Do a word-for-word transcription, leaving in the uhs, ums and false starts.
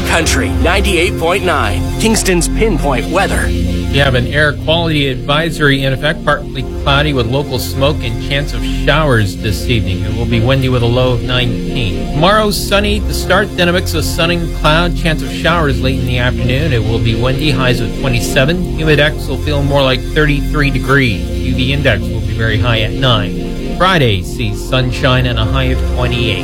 Country ninety-eight point nine, Kingston's Pinpoint Weather. You have an air quality advisory in effect, partly cloudy with local smoke and chance of showers this evening. It will be windy with a low of nineteen. Tomorrow, sunny to start, then a mix of sun and cloud, chance of showers late in the afternoon. It will be windy, highs of twenty-seven. Humidex will feel more like thirty-three degrees. U V index will be very high at nine. Friday sees sunshine and a high of twenty-eight.